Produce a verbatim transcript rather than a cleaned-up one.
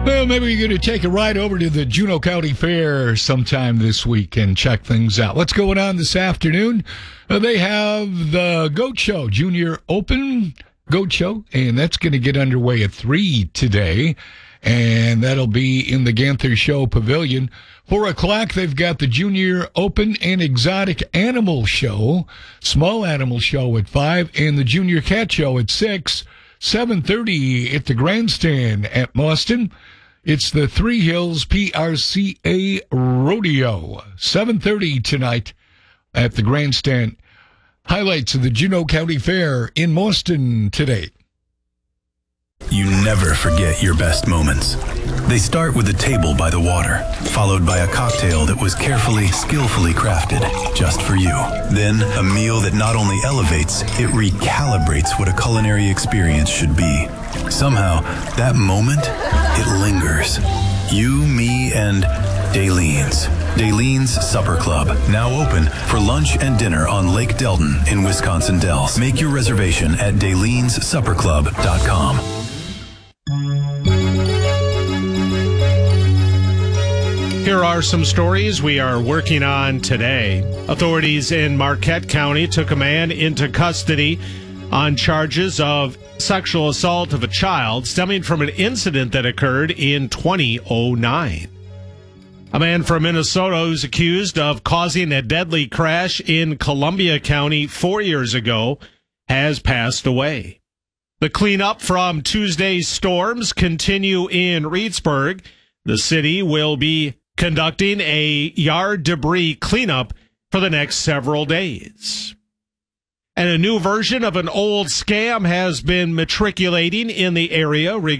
Well, maybe you're going to take a ride over to the Juneau County Fair sometime this week and check things out. What's going on this afternoon? Uh, they have the Goat Show, Junior Open Goat Show, and that's going to get underway at three today, and that'll be in the Ganther Show Pavilion. Four o'clock, they've got the Junior Open and Exotic Animal Show, Small Animal Show at five, and the Junior Cat Show at six. seven thirty at the Grandstand at Boston. It's the Three Hills P R C A Rodeo. seven thirty tonight at the Grandstand. Highlights of the Juneau County Fair in Boston today. You never forget your best moments. They start with a table by the water, followed by a cocktail that was carefully, skillfully crafted just for you. Then a meal that not only elevates, it recalibrates what a culinary experience should be. Somehow, that moment, it lingers. You, me, and Daylene's. Daylene's Supper Club, now open for lunch and dinner on Lake Delton in Wisconsin Dells. Make your reservation at daylens supper club dot com. Here are some stories we are working on today. Authorities in Marquette County took a man into custody on charges of sexual assault of a child stemming from an incident that occurred in twenty oh nine. A man from Minnesota who's accused of causing a deadly crash in Columbia County four years ago has passed away. The cleanup from Tuesday's storms continue in Reedsburg. The city will be conducting a yard debris cleanup for the next several days. And a new version of an old scam has been matriculating in the area